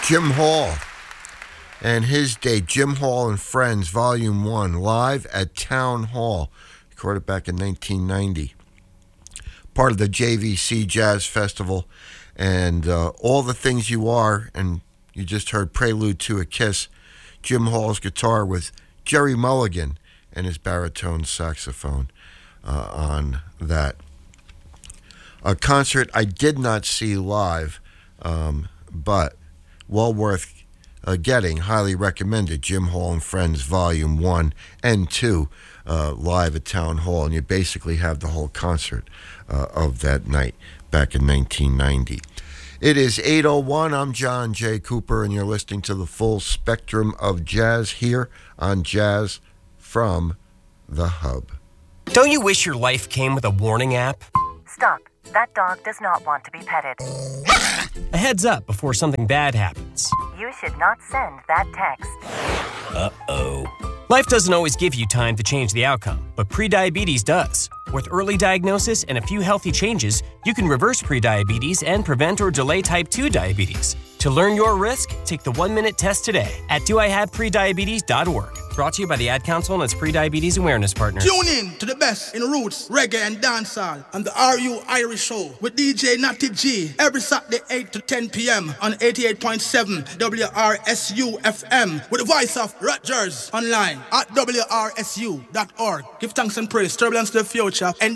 Jim Hall and his date, Jim Hall and Friends, Volume 1, live at Town Hall, recorded back in 1990. Part of the JVC Jazz Festival, and All the Things You Are, and you just heard Prelude to a Kiss, Jim Hall's guitar with Jerry Mulligan and his baritone saxophone on that. A concert I did not see live, but well worth getting, highly recommended. Jim Hall and Friends Volume 1 and 2 live at Town Hall, and you basically have the whole concert of that night back in 1990. It is 8:01. I'm John J. Cooper, and you're listening to the full spectrum of jazz here on Jazz from the Hub. Don't you wish your life came with a warning app? Stop. That dog does not want to be petted. A heads up before something bad happens. You should not send that text. Uh-oh. Life doesn't always give you time to change the outcome, but prediabetes does. With early diagnosis and a few healthy changes, you can reverse prediabetes and prevent or delay type 2 diabetes. To learn your risk, take the 1-minute test today at doihaveprediabetes.org. Brought to you by the Ad Council and its Prediabetes Awareness Partner. Tune in to the best in roots, reggae, and dancehall on the RU Irish Show with DJ Natty G every Saturday 8 to 10 p.m. on 88.7 WRSU FM with the voice of Rutgers online at WRSU.org. Give thanks and praise, turbulence to the future, and